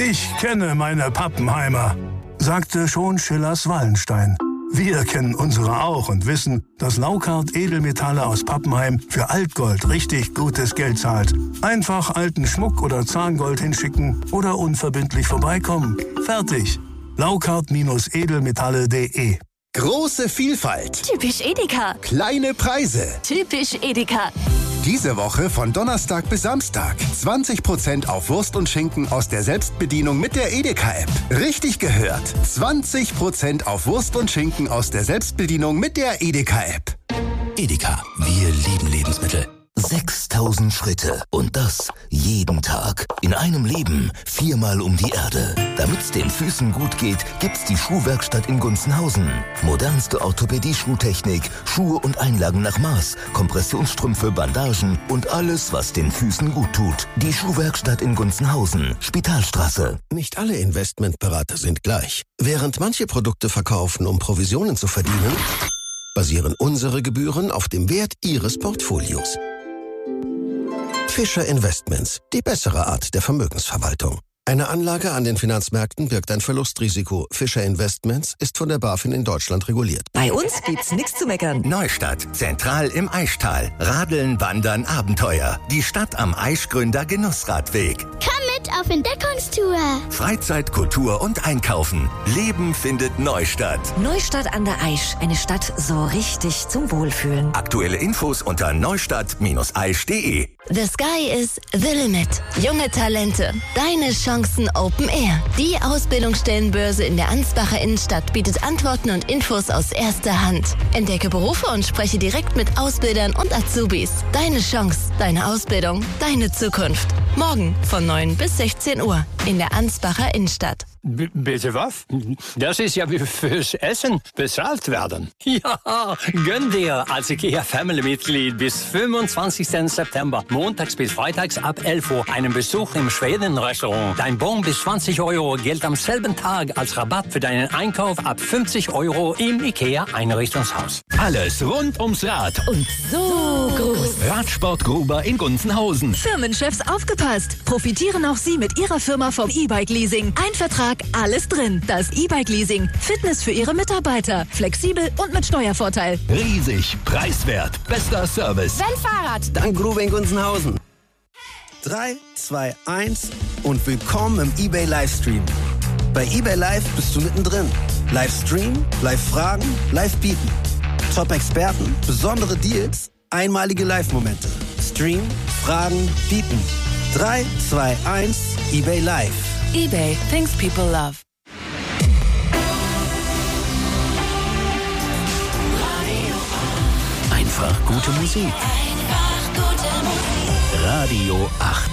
Ich kenne meine Pappenheimer, sagte schon Schillers Wallenstein. Wir kennen unsere auch und wissen, dass Laukart Edelmetalle aus Pappenheim für Altgold richtig gutes Geld zahlt. Einfach alten Schmuck oder Zahngold hinschicken oder unverbindlich vorbeikommen. Fertig. Laukart-edelmetalle.de. Große Vielfalt. Typisch Edeka. Kleine Preise. Typisch Edeka. Diese Woche von Donnerstag bis Samstag 20% auf Wurst und Schinken aus der Selbstbedienung mit der Edeka-App. Richtig gehört. 20% auf Wurst und Schinken aus der Selbstbedienung mit der Edeka-App. Edeka, wir lieben Lebensmittel. 6000 Schritte und das jeden Tag. In einem Leben 4-mal um die Erde. Damit's den Füßen gut geht, gibt's die Schuhwerkstatt in Gunzenhausen. Modernste Orthopädie-Schuhtechnik, Schuhe und Einlagen nach Maß, Kompressionsstrümpfe, Bandagen und alles, was den Füßen gut tut. Die Schuhwerkstatt in Gunzenhausen, Spitalstraße. Nicht alle Investmentberater sind gleich. Während manche Produkte verkaufen, um Provisionen zu verdienen, basieren unsere Gebühren auf dem Wert Ihres Portfolios. Fischer Investments, die bessere Art der Vermögensverwaltung. Eine Anlage an den Finanzmärkten birgt ein Verlustrisiko. Fischer Investments ist von der BaFin in Deutschland reguliert. Bei uns gibt's nichts zu meckern. Neustadt, zentral im Aischtal. Radeln, Wandern, Abenteuer. Die Stadt am Aischgründer Genussradweg. Komm mit auf Entdeckungstour. Freizeit, Kultur und Einkaufen. Leben findet Neustadt. Neustadt an der Aisch. Eine Stadt so richtig zum Wohlfühlen. Aktuelle Infos unter neustadt-aisch.de. The sky is the limit. Junge Talente. Deine Chancen Open Air. Die Ausbildungsstellenbörse in der Ansbacher Innenstadt bietet Antworten und Infos aus erster Hand. Entdecke Berufe und spreche direkt mit Ausbildern und Azubis. Deine Chance, deine Ausbildung, deine Zukunft. Morgen von 9 bis 16 Uhr in der Ansbacher Innenstadt. Bitte was? Das ist ja wie fürs Essen bezahlt werden. Ja, gönn dir als IKEA-Family-Mitglied bis 25. September, montags bis freitags ab 11 Uhr, einen Besuch im Schweden-Restaurant. Dein Bon bis 20 € gilt am selben Tag als Rabatt für deinen Einkauf ab 50 € im IKEA-Einrichtungshaus. Alles rund ums Rad. Und so groß. Radsport Gruber in Gunzenhausen. Firmenchefs aufgepasst. Profitieren auch Sie mit Ihrer Firma vom E-Bike-Leasing. Ein Vertrag, alles drin. Das E-Bike-Leasing. Fitness für Ihre Mitarbeiter. Flexibel und mit Steuervorteil. Riesig, preiswert, bester Service. Wenn Fahrrad, Dann Gruber in Gunzenhausen. 3, 2, 1 und willkommen im eBay Livestream. Bei eBay Live bist du mittendrin. Livestream, Live-Fragen, Live-Bieten. Top-Experten, besondere Deals, einmalige Live-Momente. Stream, Fragen, Bieten. 3, 2, 1, eBay Live. eBay, things people love. Einfach gute Musik. Radio 8.